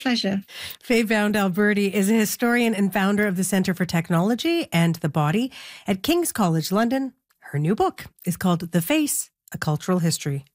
Pleasure. Faye Bound-Alberti is a historian and founder of the Centre for Technology and the Body at King's College London. Her new book is called The Face, A Cultural History.